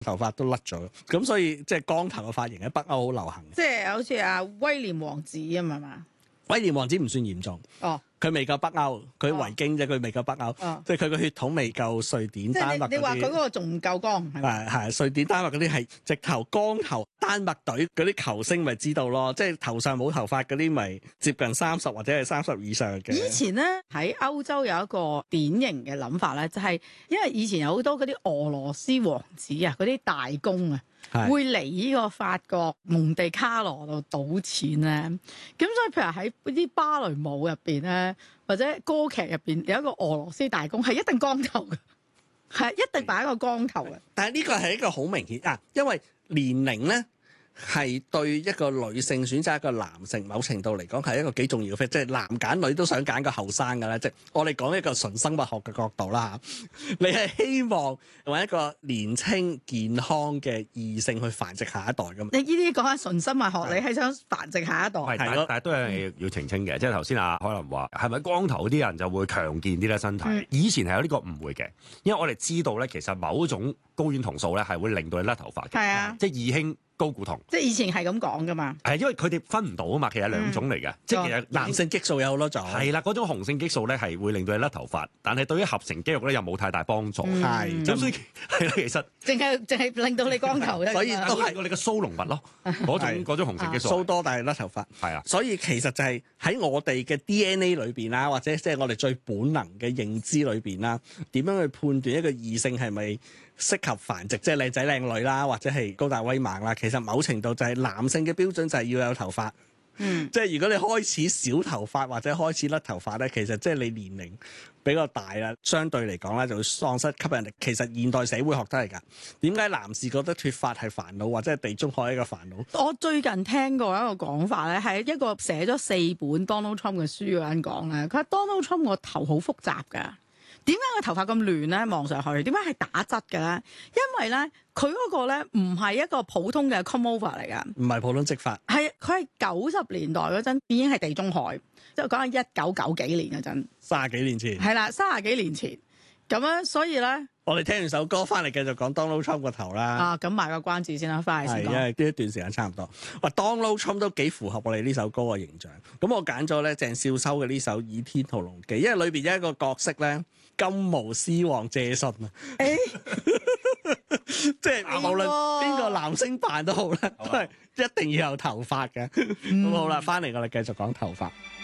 頭髮都甩咗，咁所以即係光頭嘅髮型喺北歐好流行。 即係好似阿威廉王子咁係嘛？ 威廉王子唔算嚴重， 哦， 佢未夠北歐，佢維京啫，佢未夠北歐， 哦即係佢個血統未夠瑞典、 即丹麥係你話佢嗰嗰啲。 個仲唔夠光係咪？ 係瑞典、丹麥嗰啲係直頭光頭，丹麥隊嗰啲球星咪知道咯，即係頭上冇頭髮嗰啲咪接近30或者係30以上嘅。 以前咧喺歐洲有一個典型嘅諗法咧，就係因為以前有好多嗰啲俄羅斯王子啊，嗰啲大公啊。 係會嚟呢個法國蒙地卡羅度賭錢咧，咁所以譬如喺啲芭蕾舞入邊咧，或者歌劇入邊有一個俄羅斯大公係一定光頭嘅，係一定擺一個光頭嘅。 但係呢個係一個好明顯啊，因為年齡咧係對一個女性選擇一個男性，某程度嚟講係一個幾重要嘅，即係男揀女都想揀個後生㗎啦。即係我哋講一個純生物學嘅角度啦嚇，你係希望揾一個年青健康嘅異性去繁殖下一代㗎嘛？ 你呢啲講緊純生物學，你係想繁殖下一代？ 係， 係咯但係都有樣嘢要澄清嘅，即係頭先阿海林話係咪光頭啲人就會強健啲咧身體？以前係有呢個誤會嘅，因為我哋知道咧，其實某種睾丸酮素咧係會令到你甩頭髮嘅， 係啊， 即係二氫睾固酮。 即係以前係咁講噶嘛。 係因為佢哋分唔到啊嘛，其實兩種嚟嘅，即係其實男性激素有好多種， 係啦，嗰種雄性激素咧係會令到你甩頭髮，但係對於合成肌肉咧又冇太大幫助。 係咁所以係啦，其實淨係令到你光頭啫。 所以都係令到你嘅蘇龍物咯，嗰種雄性激素鬚多但係甩頭髮。 係啊。 所以其實就係喺我哋嘅 DNA 裏邊啦，或者即係我哋最本能嘅認知裏邊啦，點樣去判斷一個異性係咪適合繁殖，即係靚仔靚女啦，或者係高大威猛啦？其實某程度就係男性嘅標準就係要有頭髮。即係如果你開始少頭髮或者開始甩頭髮咧，其實即係你年齡比較大啦，相對嚟講咧就會喪失吸引力。其實現代社會學都係㗎。點解男士覺得脫髮係煩惱，或者係地中海一個煩惱？ 我最近聽過一個講法咧，係一個寫咗4本 Donald Trump 嘅書嘅人講咧，佢話 Donald Trump 個頭好複雜㗎。點解個頭髮咁亂咧？望上去點解係打側嘅咧？因為咧佢嗰個咧唔係一個普通嘅 comb over 嚟㗎， 唔係普通直髮， 係佢係90年代嗰陣已經係地中海，即係講緊1990幾年嗰陣， 30幾年前。 係啦，30幾年前咁樣，所以咧我哋聽完首歌翻嚟繼續講 Donald Trump 個頭啦。 啊，咁賣個關子先啦，翻嚟係， 先講。 因為呢一段時間差唔多。哇，Donald Trump 都幾符合我哋呢首歌嘅形象。咁我揀咗咧鄭少秋嘅呢首《倚天屠龍記》，因為裏邊有一個角色咧，金毛獅王謝遜啊。 誒即係無論邊個男星扮都好啦，都係一定要有頭髮嘅。咁好啦，翻嚟我哋繼續講頭髮。